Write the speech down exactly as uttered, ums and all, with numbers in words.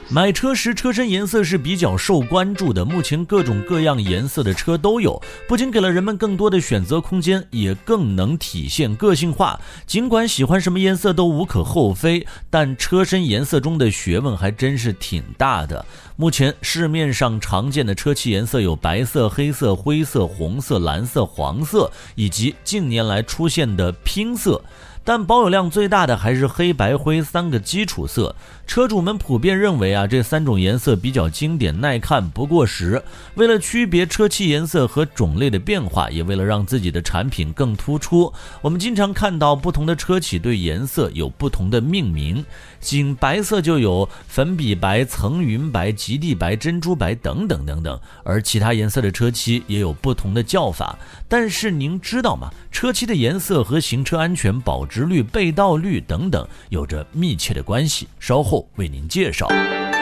买车时车身颜色是比较受关注的，目前各种各样颜色的车都有，不仅给了人们更多的选择空间，也更能体现个性化。尽管喜欢什么颜色都无可厚非，但车身颜色中的学问还真是挺大的。目前市面上常见的车漆颜色有白色、黑色、灰色、红色、蓝色、黄色，以及近年来出现的拼色。但保有量最大的还是黑白灰三个基础色，车主们普遍认为啊，这三种颜色比较经典耐看不过时。为了区别车漆颜色和种类的变化，也为了让自己的产品更突出，我们经常看到不同的车企对颜色有不同的命名，仅白色就有粉笔白、层云白、极地白、珍珠白等等等等，而其他颜色的车漆也有不同的叫法。但是您知道吗？车漆的颜色和行车安全、保值率、被盗率等等有着密切的关系，稍后为您介绍。